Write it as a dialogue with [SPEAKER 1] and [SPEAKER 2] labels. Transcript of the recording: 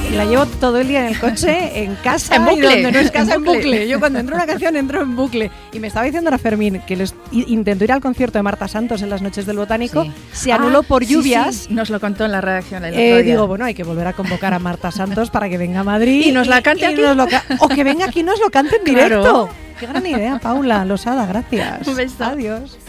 [SPEAKER 1] Y la llevo todo el día en el coche, en casa,
[SPEAKER 2] en bucle.
[SPEAKER 1] Y donde no es casa,
[SPEAKER 2] en
[SPEAKER 1] bucle. Yo cuando entro en una canción entro en bucle. Y me estaba diciendo ahora Fermín que intentó ir al concierto de Marta Santos en las noches del Botánico, se anuló por lluvias.
[SPEAKER 2] Sí. Nos lo contó en la redacción el otro día.
[SPEAKER 1] Digo, bueno, hay que volver a convocar a Marta Santos para que venga a Madrid.
[SPEAKER 2] Y nos la cante aquí.
[SPEAKER 1] O que venga aquí y nos lo cante en
[SPEAKER 2] Claro.
[SPEAKER 1] directo. Qué gran idea, Paula Losada, gracias.
[SPEAKER 2] Un beso.
[SPEAKER 1] Adiós.